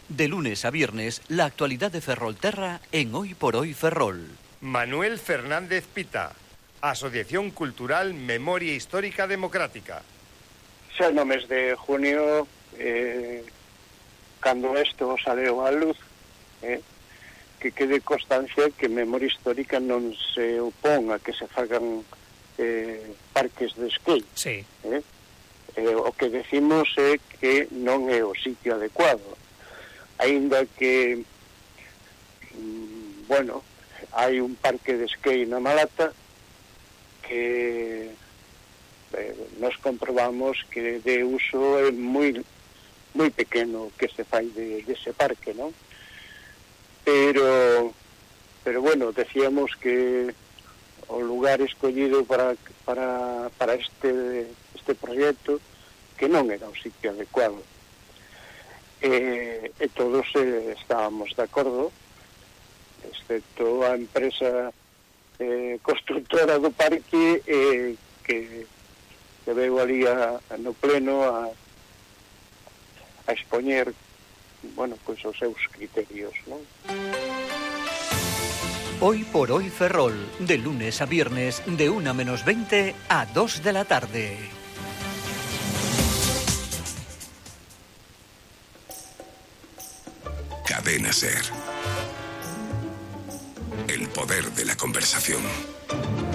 De lunes a viernes, la actualidad de Ferrolterra en Hoy por Hoy Ferrol. Manuel Fernández Pita, Asociación Cultural Memoria Histórica Democrática. Xa no mes de junio, cando isto saleu á luz, que quede constancia que Memoria Histórica non se opón a que se fagan parques de esquí. Sí. O que decimos é que non é o sitio adecuado. Aínda que, hai un parque de esquí na Malata que nos comprobamos que de uso é moi pequeno que se fai dese parque, non? Pero decíamos que o lugar escollido para este proxecto que non era o sitio adecuado. E todos estábamos de acordo, excepto a empresa constructora do parque que veu ali no pleno a expoñer os seus criterios, non? Hoy por Hoy Ferrol, de lunes a viernes, de 1:20 a 2 de la tarde. Cadena SER. El poder de la conversación.